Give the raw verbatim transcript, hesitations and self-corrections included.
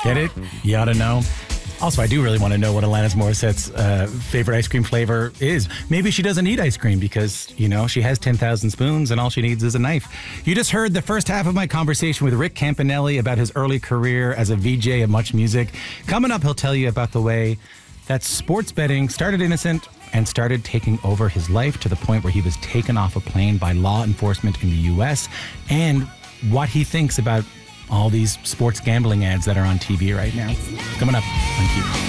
Get it? You ought to know. Also, I do really want to know what Alanis Morissette's uh, favorite ice cream flavor is. Maybe she doesn't eat ice cream because, you know, she has ten thousand spoons and all she needs is a knife. You just heard the first half of my conversation with Rick Campanelli about his early career as a V J of Much Music. Coming up, he'll tell you about the way that sports betting started innocent and started taking over his life to the point where he was taken off a plane by law enforcement in the U S and what he thinks about all these sports gambling ads that are on T V right now. Coming up on Q.